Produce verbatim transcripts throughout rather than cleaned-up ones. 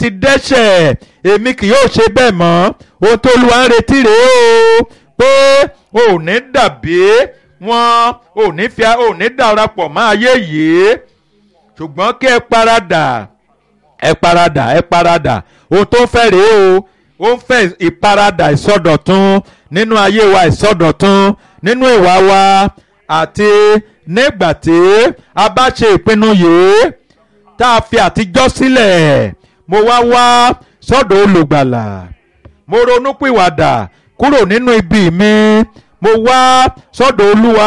ti dẹ́ṣẹ̀ èmi kì yóò ṣe bẹ́ẹ̀ mọ́. ohun tó Olúwa ń retí rèé o pé o ò ní dàbí wọn, o ò ní fi o ò ní darapọ̀ mọ́ ayé yìí, ṣùgbọ́n kí ẹ paradà ẹ paradà ẹ paradà. ohun tó ń fẹ́ rèé o, ó ń fẹ́ ìparadà, ìsọdọ̀tun nínú ayé wa, ìsọdọ̀tun nínú ìwà wa. àti nígbà tí a bá ṣe ìpinnu yìí tá a fi àtijọ́ sílẹ̀, mo wá wá sọ́dọ̀ olùgbàlà, mo ronúpìwàdà kúrò nínú ibi mi, mo wá sọ́dọ̀ Olúwa,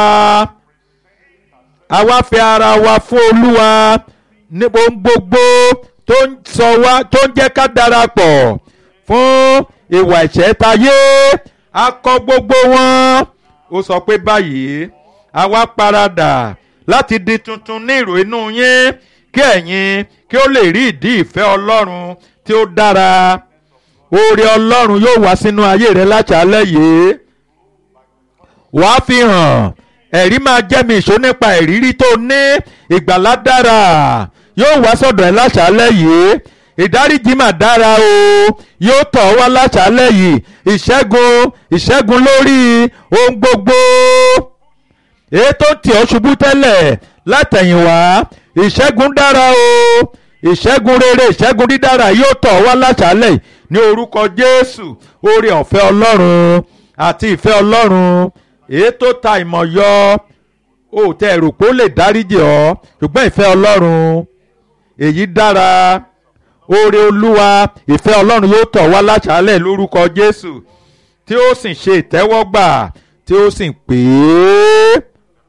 a wá fi ara wa fún Olúwa ní ohun gbogbo tó ń sọ wá, tó ń jẹ́ ká darapọ̀ fún ìwà ẹ̀ṣẹ̀ tayé, a kọ gbogbo wọn. ó sọ pé báyìí a wá paradà láti di tuntun ní ìrò inú yín, kí ẹ̀yin kí ó lè rí ìdí ìfẹ́ Ọlọ́run tí ó dára. Oore Ọlọ́run yóò wá sínú ayé rẹ láṣálẹ́ yìí. wàá fi hàn, ẹ̀rí máa jẹ́ mi ìṣó nípa ìrírí tó ní. ìgbàlá dára yóò wá sọ̀dọ̀ ẹ láṣálẹ́ yìí. ìdáríjì mà dára o, yóò tọ̀ wá láṣálẹ́ yìí. ìṣẹ́gun ìṣẹ́gun lórí ohun gbogbo èyí tó tì ọ́ ṣubú tẹ́lẹ̀ látẹ̀yìnwá. ìṣẹ́gun dára o, ìṣẹ́gun rere, ìṣẹ́gun dídára yóò tọ̀ wá láṣálẹ́ yìí ní orúkọ Jésù. oore ọ̀fẹ́ Ọlọ́run àti ìfẹ́ Ọlọ́run èyí tó ta ìmọ̀ yọ, ó tẹ ẹ̀rù pé ó lè dáríjì ọ́, ṣùgbọ́n ìfẹ́ Ọlọ́run èyí dára. oore Olúwa, ìfẹ́ Ọlọ́run yóò tọ̀ wá láṣálẹ́ lórúkọ Jésù, tí ó sì ṣe ìtẹ́wọ́gbà, tí ó sì pè é.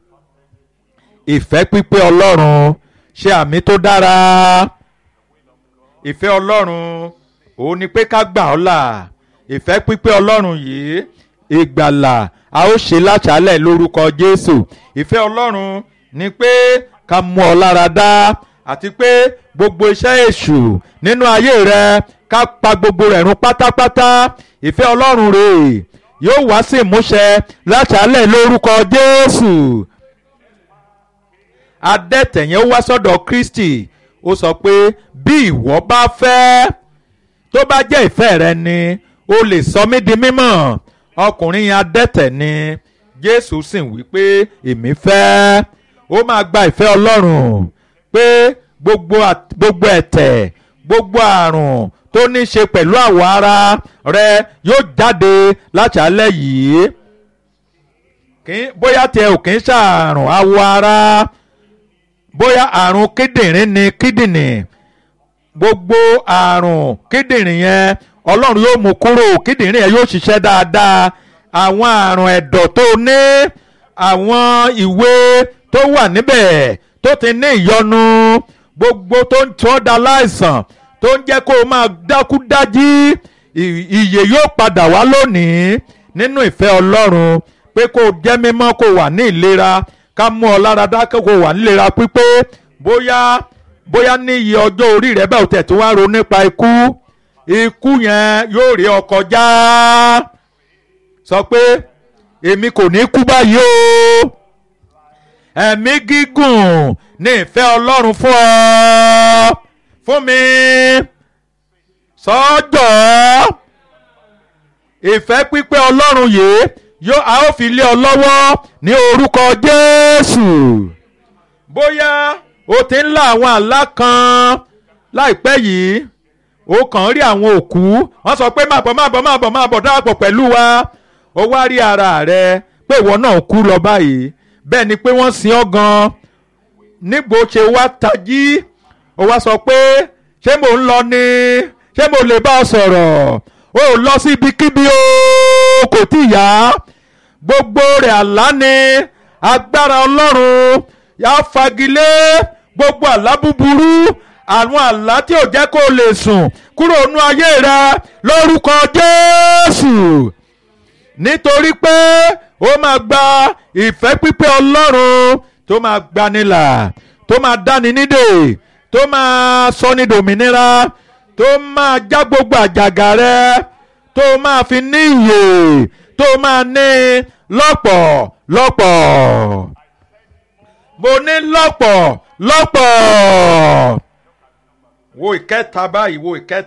ìfẹ́ pípé Ọlọ́run, ṣe àmì tó dára. ìfẹ́ Ọlọ́run òun ni pé ká gbà ọ́ là. ìfẹ́ pípé Ọlọ́run yìí, ìgbàlà a ó ṣe láṣálẹ̀ lórúkọ Jésù. ìfẹ́ Ọlọ́run ni pé ká mú ọ lára dá, àti pé gbogbo iṣẹ́ èṣù nínú ayé rẹ ká pa gbogbo rẹ̀ run pátápátá. ìfẹ́ Ọlọ́run rèé yóò wá sí ìmúṣẹ láṣálẹ̀ lórúkọ Jésù. adẹ́tẹ̀ yẹn wá sọ́dọ̀ Kristi, ó sọ pé bí ìwọ bá fẹ́, tó bá jẹ́ ìfẹ́ rẹ ni, o lè sọ mí di mímọ́. ọkùnrin yẹn adẹ́tẹ̀ ni, Jésù sì wí pé èmi fẹ́. ó máa gba ìfẹ́ Ọlọ́run pé gbogbo gbogbo ẹ̀tẹ̀, gbogbo àrùn tó ní ṣe pẹ̀lú àwọ̀ ara rẹ yóò jáde láṣálẹ́ yìí. bóyá tiẹ̀ ò kì í ṣàrùn àwọ̀ ara, bóyá àrùn kíndìnrín ni kíndìnrín, gbogbo àrùn kíndìnrín yẹn Ọlọ́run yóò mú kúrò, kíndìnrín yẹn yóò ṣiṣẹ́ dáadáa. àwọn àrùn ẹ̀dọ̀ tó ní, àwọn ìwé tó wà níbẹ̀ tó ti ní ìyọnu, gbogbo tó ń tọ́ da láìsàn, tó ń jẹ́ kó o máa dákú dájí, ìyè yóò padà wá lónìí nínú ìfẹ́ Ọlọ́run, pé kó o jẹ́ mímọ́, kó o wà ní ìlera, ká mú ọ lára dá, kó o wà ní ìlera pípé. bóyá bóyá ní iye ọjọ́ orí rẹ bẹ́ẹ̀ ò tẹ̀ tó wá ro nípa ikú, ikú yẹn yóò rí ọ kọjá. sọ pé èmi kò ní kú báyìí o. ẹ̀mí gígùn ní ìfẹ́ Ọlọ́run fún ọ, fún mi. sọ́jọ́ ìfẹ́ pípé Ọlọ́run yìí yóò a ó fi lé ọ lọ́wọ́ ní orúkọ Jésù. bóyá o ti ń lá àwọn àlá kan láìpẹ́ yìí, o kàn rí àwọn òkú, wọ́n sọ pé má bọ̀ má bọ̀ má bọ̀ má bọ̀ darapọ̀ pẹ̀lú wa. o wá rí ara rẹ pé ìwọ náà kú lọ báyìí, bẹ́ẹ̀ ni pé wọ́n sin ọ́ gan. níbo ṣe wá tají, o wá sọ pé ṣé mò ń lọ ni, ṣé mo lè bá ọ sọ̀rọ̀? o ò lọ sí ibikíbi o, kò tí ì yá. gbogbo rẹ̀ àlá ni. agbára Ọlọ́run yá fagilé gbogbo àlá búburú, àwọn àlá tí ò jẹ́ kó o lè sùn kúrò nínú ayé rẹ lórúkọ Jésù. nítorí pé ó máa gba ìfẹ́ pípé Ọlọ́run tó máa gbanilà, tó máa dáni nídè, tó máa sọni dòmìnira, tó máa já gbogbo àjàgà rẹ, tó máa fi ní ìyè, tó máa ní lọ́pọ̀ lọ́pọ̀. mo ní lọ́pọ̀ lọ́pọ̀. wo ìkẹta báyìí, wo ìkẹta.